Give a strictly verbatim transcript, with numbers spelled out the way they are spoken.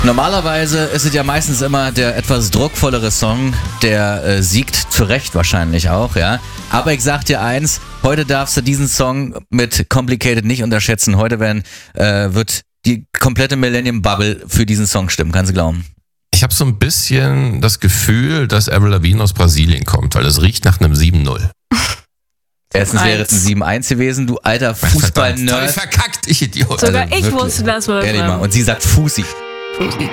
Normalerweise ist es ja meistens immer der etwas druckvollere Song, der äh, siegt, zu Recht wahrscheinlich auch, ja. Aber ich sag dir eins, heute darfst du diesen Song mit Complicated nicht unterschätzen. Heute werden, äh, wird die komplette Millennium Bubble für diesen Song stimmen, kannst du glauben. Ich habe so ein bisschen das Gefühl, dass Avril Lavigne aus Brasilien kommt, weil es riecht nach einem sieben null. Erstens wäre es ein sieben eins gewesen, du alter Fußball-Nerd. Verkackt, ich Idiot. Sogar Also ich wirklich. wusste das wohl. Ehrlich mal. Und sie sagt Fusi. Fusi.